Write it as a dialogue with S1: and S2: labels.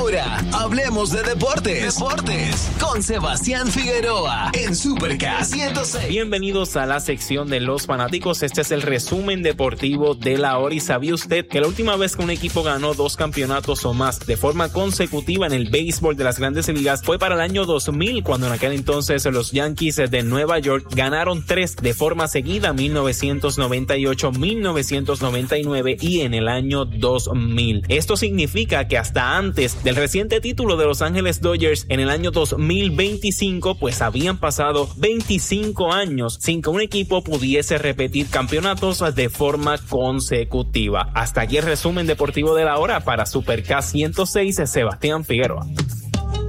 S1: Ahora, hablemos de deportes. Con Sebastián Figueroa en Supercast 106.
S2: Bienvenidos a la sección de los fanáticos. Este es el resumen deportivo de la hora. ¿Y sabía usted que la última vez que un equipo ganó 2 campeonatos o más de forma consecutiva en el béisbol de las Grandes Ligas fue para el año 2000, cuando en aquel entonces los Yankees de Nueva York ganaron 3 de forma seguida, 1998, 1999 y en el año 2000. Esto significa que hasta antes del reciente título de Los Ángeles Dodgers en el año 2025, pues habían pasado 25 años sin que un equipo pudiese repetir campeonatos de forma consecutiva. Hasta aquí el resumen deportivo de la hora. Para Supercast 106, Sebastián Figueroa.